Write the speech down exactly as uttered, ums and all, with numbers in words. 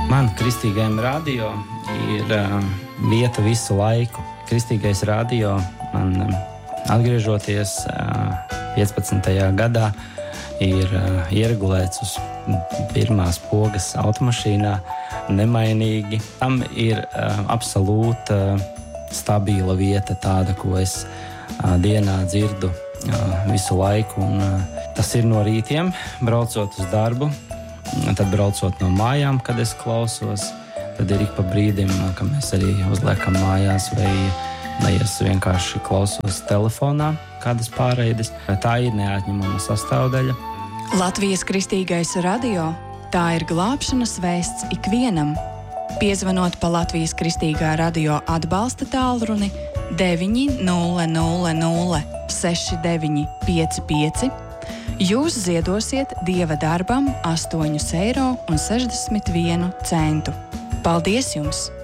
Man kristīgajam radio ir uh, vieta visu laiku. Kristīgais radio man um, atgriežoties uh, piecpadsmitajā gadā ir uh, ieregulēts uz pirmās pogas automašīnā nemainīgi. Tam ir uh, absolūta uh, stabila vieta, tāda, ko es uh, dienā dzirdu uh, visu laiku. Un, uh, tas ir no rītiem, braucot uz darbu. Tad braucot no mājām, kad es klausos, tad ir ik pa brīdim, ka mēs arī uzliekam mājās vai, vai es vienkārši klausos telefonā kādas pārreides. Tā ir neatņemama sastāvdaļa. Latvijas Kristīgais radio – tā ir glābšanas vēsts ikvienam. Piezvanot pa Latvijas Kristīgā radio atbalsta tālruni deviņi nulle nulle nulle seši deviņi pieci pieci, jūs ziedosiet Dieva darbam astoņus eiro un sešdesmit vienu centu. Paldies jums!